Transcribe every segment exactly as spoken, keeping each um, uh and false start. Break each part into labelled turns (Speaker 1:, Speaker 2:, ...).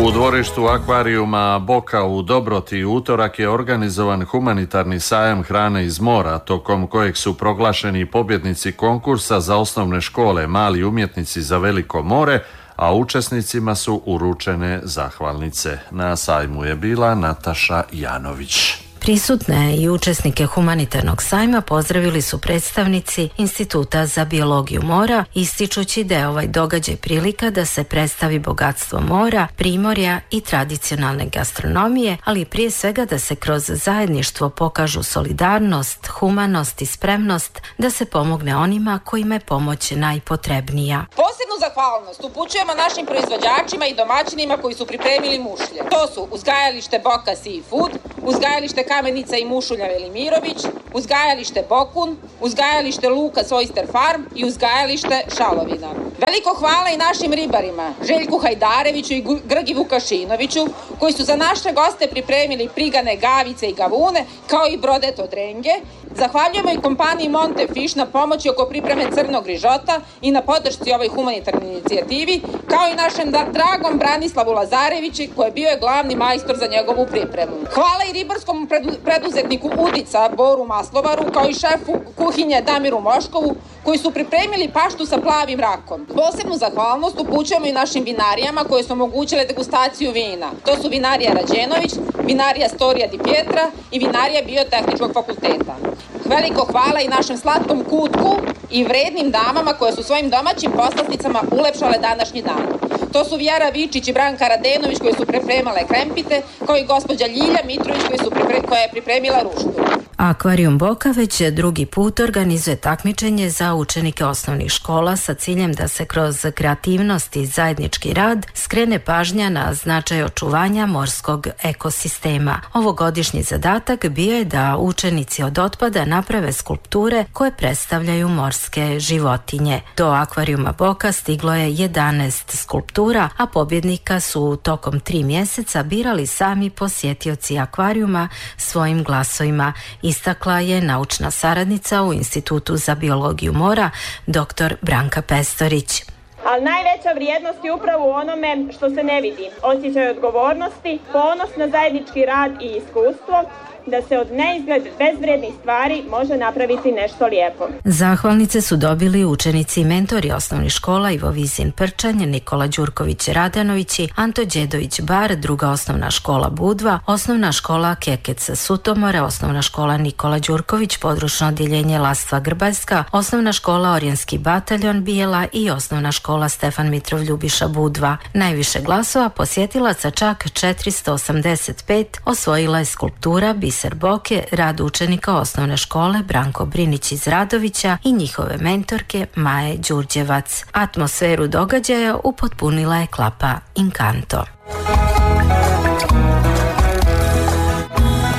Speaker 1: U dvorištu akvarijuma Boka u Dobroti utorak je organizovan humanitarni sajam hrane iz mora, tokom kojeg su proglašeni pobjednici konkursa za osnovne škole Mali umjetnici za veliko more, a učesnicima su uručene zahvalnice. Na sajmu je bila Nataša Janović.
Speaker 2: Prisutne i učesnike humanitarnog sajma pozdravili su predstavnici Instituta za biologiju mora, ističući da je ovaj događaj prilika da se predstavi bogatstvo mora, primorja i tradicionalne gastronomije, ali prije svega da se kroz zajedništvo pokažu solidarnost, humanost i spremnost da se pomogne onima kojima je pomoć najpotrebnija.
Speaker 3: Posebnu zahvalnost upućujemo našim proizvođačima i domaćinima koji su pripremili mušlje. To su uzgajalište Boka Seafood, uzgajalište Kamenica i Mušulja Velimirović, uzgajalište Bokun, uzgajalište Luka Oyster Farm i uzgajalište Šalovina. Veliko hvala i našim ribarima, Željku Hajdareviću i Grgi Vukašinoviću, koji su za naše goste pripremili prigane gavice i gavune, kao i brodet od renge. Zahvaljujemo i kompaniji Monte Fish na pomoći oko pripreme crnog rižota i na podršci ovoj humanitarnoj inicijativi, kao i našem dragom Branislavu Lazareviću, koji je bio je glavni majstor za njegovu pripremu. Hvala i ribarskom preduzetniku Udica Boru Maslovaru, kao i šefu kuhinje Damiru Moškovu, koji su pripremili paštu sa plavim rakom. Posebnu zahvalnost upućujemo i našim vinarijama koje su omogućile degustaciju vina. To su vinarija Rađenović, vinarija Storija Di Pietra i vinarija Biotehničkog fakulteta. Veliko hvala i našem slatkom kutku i vrednim damama koje su svojim domaćim poslasticama ulepšale današnji dan. To su Vjera Vičić i Branka Radenović koje su pripremale krempite, kao i gospođa Ljilja Mitrović koje su pripre, koja je pripremila ruštu.
Speaker 2: Akvarijum Boka već drugi put organizuje takmičenje za učenike osnovnih škola sa ciljem da se kroz kreativnost i zajednički rad skrene pažnja na značaj očuvanja morskog ekosistema. Ovogodišnji zadatak bio je da učenici od otpada naprave skulpture koje predstavljaju morske životinje. Do Akvarijuma Boka stiglo je jedanaest skulptura, a pobjednika su tokom tri mjeseca birali sami posjetioci akvarijuma svojim glasovima, istakla je naučna saradnica u Institutu za biologiju mora, doktor Branka Pestorić.
Speaker 4: Ali najveća vrijednost je upravo u onome što se ne vidi. Osjećaj odgovornosti, ponos na zajednički rad i iskustvo, da se od neizgled bezvrednih stvari može napraviti nešto lijepo.
Speaker 2: Zahvalnice su dobili učenici i mentori osnovnih škola Ivo Vizin Prčanj, Nikola Đurković Radanović, Anto Đedović Bar, druga osnovna škola Budva, osnovna škola Kekec Sutomora, osnovna škola Nikola Đurković, područno odjeljenje Lastva Grbaljska, osnovna škola Orijenski bataljon Bijela i osnovna škola Stefan Mitrov Ljubiša Budva. Najviše glasova posjetilaca, čak četiristo osamdeset pet, osvojila je skulptura Biser Boke, rad učenika osnovne škole Branko Brinić iz Radovića i njihove mentorke Maje Đurđevac. Atmosferu događaja upotpunila je klapa Inkanto.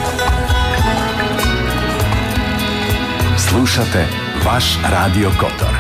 Speaker 5: Slušate vaš Radio Kotor.